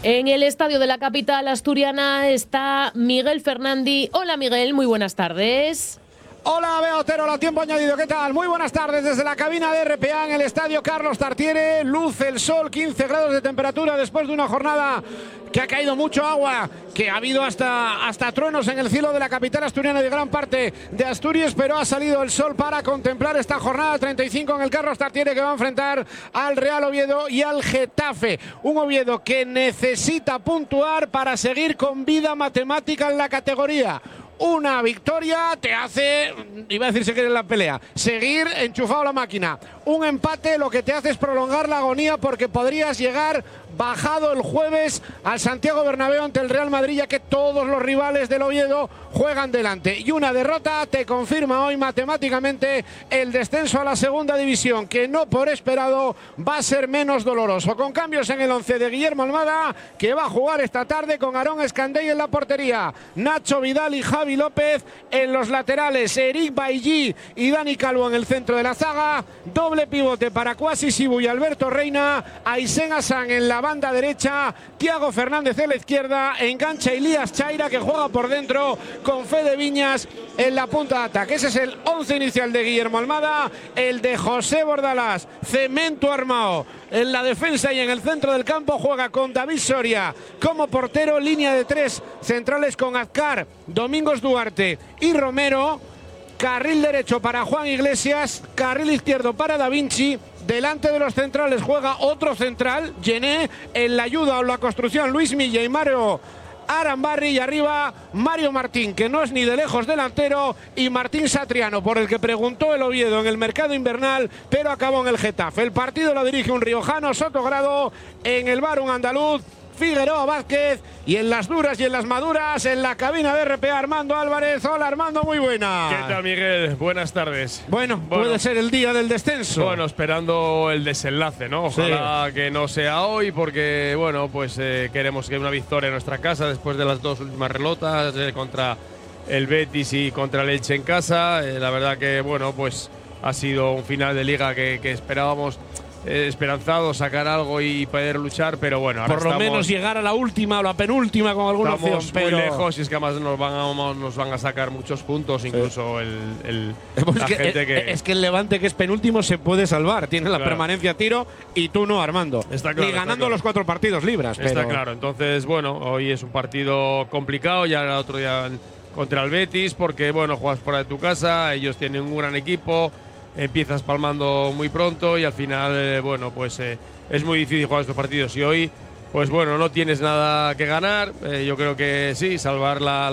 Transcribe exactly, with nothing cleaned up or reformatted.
En el estadio de la capital asturiana está Miguel Fernandi. Hola Miguel, muy buenas tardes. Hola, Bea Otero, la tiempo añadido, ¿qué tal? Muy buenas tardes desde la cabina de R P A en el estadio Carlos Tartiere. Luce el sol, quince grados de temperatura después de una jornada que ha caído mucho agua, que ha habido hasta, hasta truenos en el cielo de la capital asturiana y de gran parte de Asturias, pero ha salido el sol para contemplar esta jornada treinta y cinco en el Carlos Tartiere, que va a enfrentar al Real Oviedo y al Getafe. Un Oviedo que necesita puntuar para seguir con vida matemática en la categoría. Una victoria te hace, iba a decir seguir en la pelea, seguir enchufado a la máquina. Un empate lo que te hace es prolongar la agonía, porque podrías llegar bajado el jueves al Santiago Bernabéu ante el Real Madrid, ya que todos los rivales del Oviedo juegan delante. Y una derrota te confirma hoy matemáticamente el descenso a la segunda división, que no por esperado va a ser menos doloroso. Con cambios en el once de Guillermo Almada, que va a jugar esta tarde con Aarón Escandell en la portería, Nacho Vidal y Javi López en los laterales, Eric Bailly y Dani Calvo en el centro de la zaga, doble pivote para Kwasi Sibu y Alberto Reina, Aysén Hassan en la banda derecha, Thiago Fernández en la izquierda, engancha Elías Chaira, que juega por dentro con Fede Viñas en la punta de ataque. Ese es el once inicial de Guillermo Almada. El de José Bordalás, cemento armado en la defensa y en el centro del campo, juega con David Soria como portero, línea de tres centrales con Azcar, Domingos Duarte y Romero, carril derecho para Juan Iglesias, carril izquierdo para Da Vinci. Delante de los centrales juega otro central, Gené, en la ayuda o la construcción Luis Milla y Mario Arambarri, y arriba Mario Martín, que no es ni de lejos delantero, y Martín Satriano, por el que preguntó el Oviedo en el mercado invernal, pero acabó en el Getafe. El partido lo dirige un riojano, Sotogrado, en el bar un andaluz, Figueroa Vázquez, y en las duras y en las maduras, en la cabina de R P A, Armando Álvarez. Hola Armando, muy buena. ¿Qué tal, Miguel? Buenas tardes. Bueno, bueno, puede ser el día del descenso. Bueno, esperando el desenlace, ¿no? Ojalá sí. que no sea hoy, porque, bueno, pues eh, queremos que una victoria en nuestra casa después de las dos últimas relotas eh, contra el Betis y contra el Elche en casa. Eh, la verdad que, bueno, pues ha sido un final de liga que, que esperábamos. Eh, esperanzado sacar algo y poder luchar, pero bueno, ahora por lo estamos, menos llegar a la última o la penúltima con alguna opción, muy pero lejos, y es que además nos van a, nos van a sacar muchos puntos, incluso sí. el, el es la que, gente que es que el Levante, que es penúltimo, se puede salvar, tiene la claro. permanencia a tiro, y tú no, Armando, está claro, ni ganando está claro. los cuatro partidos libras. Está pero… claro, entonces bueno, hoy es un partido complicado, ya el otro día contra el Betis, porque bueno, juegas fuera de tu casa, ellos tienen un gran equipo, empiezas palmando muy pronto y al final, eh, bueno, pues eh, es muy difícil jugar estos partidos. Y hoy, pues bueno, no tienes nada que ganar. Eh, yo creo que sí, salvar la